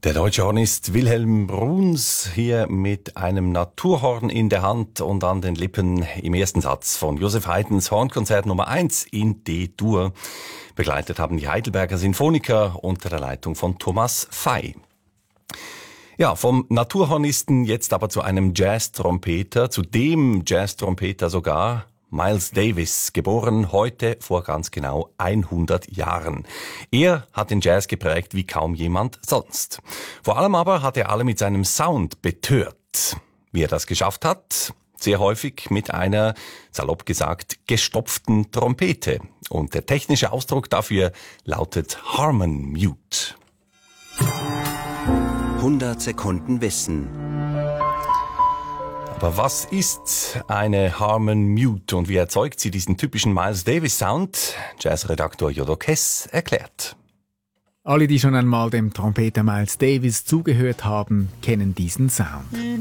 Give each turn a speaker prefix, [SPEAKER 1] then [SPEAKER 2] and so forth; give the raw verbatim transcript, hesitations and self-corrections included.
[SPEAKER 1] Der deutsche Hornist Wilhelm Bruns hier mit einem Naturhorn in der Hand und an den Lippen im ersten Satz von Joseph Haydns Hornkonzert Nummer eins in D-Dur. Begleitet haben die Heidelberger Sinfoniker unter der Leitung von Thomas Fey. Ja, vom Naturhornisten jetzt aber zu einem Jazz-Trompeter, zu dem Jazz-Trompeter sogar, Miles Davis, geboren heute vor ganz genau hundert Jahren. Er hat den Jazz geprägt wie kaum jemand sonst. Vor allem aber hat er alle mit seinem Sound betört. Wie er das geschafft hat? Sehr häufig mit einer, salopp gesagt, gestopften Trompete. Und der technische Ausdruck dafür lautet Harmon Mute.
[SPEAKER 2] hundert Sekunden Wissen.
[SPEAKER 1] Aber was ist eine Harmon Mute und wie erzeugt sie diesen typischen Miles Davis Sound? Jazzredaktor Jodo Kess erklärt.
[SPEAKER 3] Alle, die schon einmal dem Trompeter Miles Davis zugehört haben, kennen diesen Sound.